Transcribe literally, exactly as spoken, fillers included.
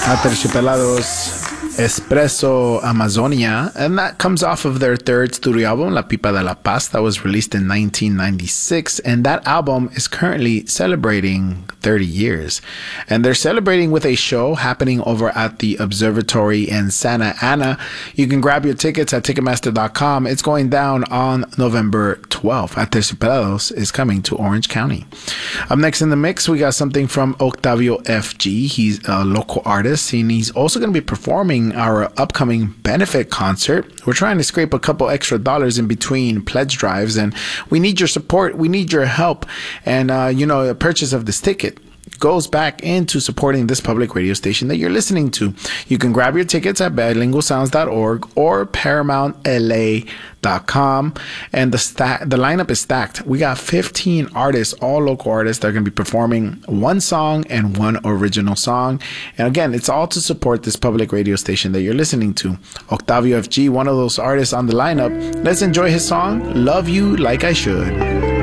Aterciopelados Espresso Amazonia, and that comes off of their third studio album, La Pipa de la Paz, that was released in nineteen ninety-six, and that album is currently celebrating thirty years. And they're celebrating with a show happening over at the Observatory in Santa Ana. You can grab your tickets at Ticketmaster dot com. It's going down on November twelfth. Aterciopelados is coming to Orange County. Up next in the mix, we got something from Octavio F G. He's a local artist, and he's also going to be performing our upcoming benefit concert. We're trying to scrape a couple extra dollars in between pledge drives, and we need your support. We need your help. And, uh, you know, the purchase of this ticket goes back into supporting this public radio station that you're listening to. You can grab your tickets at bilingual sounds dot org or paramount L A dot com, and the sta- the lineup is stacked. We got fifteen artists, all local artists, that are going to be performing one song and one original song. And again, it's all to support this public radio station that you're listening to. Octavio F G, one of those artists on the lineup. Let's enjoy his song, Love You Like I Should.